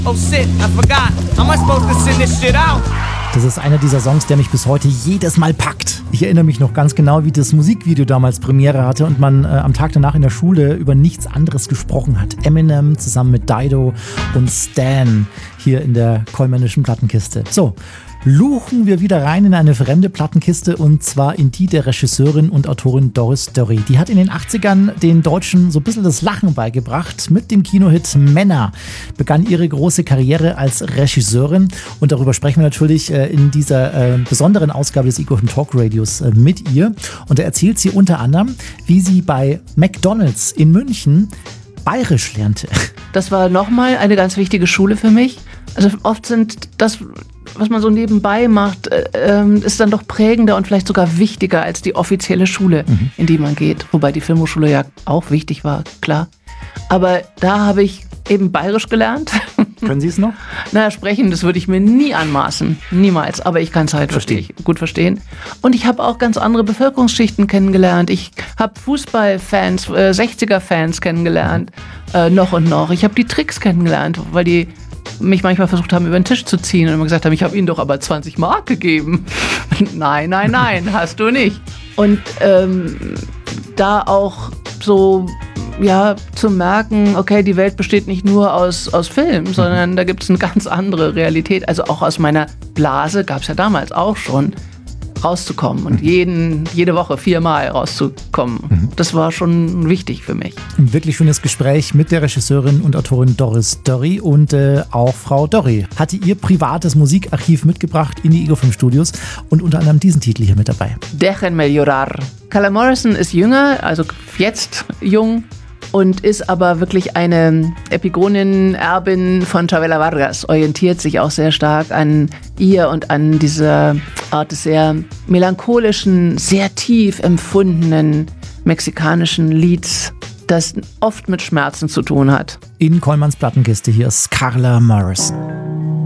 Oh shit, I forgot. How am I supposed to send this shit out? Das ist einer dieser Songs, der mich bis heute jedes Mal packt. Ich erinnere mich noch ganz genau, wie das Musikvideo damals Premiere hatte und man am Tag danach in der Schule über nichts anderes gesprochen hat. Eminem zusammen mit Dido und Stan hier in der Kollmännischen Plattenkiste. So, luchen wir wieder rein in eine fremde Plattenkiste und zwar in die der Regisseurin und Autorin Doris Dörri. Die hat in den 80ern den Deutschen so ein bisschen das Lachen beigebracht. Mit dem Kinohit Männer begann ihre große Karriere als Regisseurin und darüber sprechen wir natürlich in dieser besonderen Ausgabe des Ego FM Talk Radios mit ihr. Und da erzählt sie unter anderem, wie sie bei McDonald's in München Bayerisch lernte. Das war nochmal eine ganz wichtige Schule für mich. Also oft sind das, was man so nebenbei macht, ist dann doch prägender und vielleicht sogar wichtiger als die offizielle Schule, in die man geht. Wobei die Filmhochschule ja auch wichtig war, klar. Aber da habe ich eben Bayerisch gelernt. Können Sie es noch? Naja, sprechen, das würde ich mir nie anmaßen. Niemals. Aber ich kann es halt wirklich gut verstehen. Und ich habe auch ganz andere Bevölkerungsschichten kennengelernt. Ich habe Fußballfans, 60er-Fans kennengelernt. Noch und noch. Ich habe die Tricks kennengelernt, weil die mich manchmal versucht haben, über den Tisch zu ziehen und immer gesagt haben, ich habe ihnen doch aber 20 Mark gegeben. Nein, hast du nicht. Und da auch so zu merken, okay, die Welt besteht nicht nur aus Film, sondern da gibt es eine ganz andere Realität. Also auch aus meiner Blase gab es ja damals auch schon, rauszukommen und jede Woche 4-mal rauszukommen. Das war schon wichtig für mich. Ein wirklich schönes Gespräch mit der Regisseurin und Autorin Doris Dörri und auch Frau Dörri hatte ihr privates Musikarchiv mitgebracht in die Ego FM Studios und unter anderem diesen Titel hier mit dabei. Déjenme llorar. Carla Morrison ist jünger, also jetzt jung, und ist aber wirklich eine Epigonin, Erbin von Chavela Vargas, orientiert sich auch sehr stark an ihr und an dieser Art des sehr melancholischen, sehr tief empfundenen mexikanischen Lieds, das oft mit Schmerzen zu tun hat. In Kollmanns Plattenkiste hier ist Carla Morrison.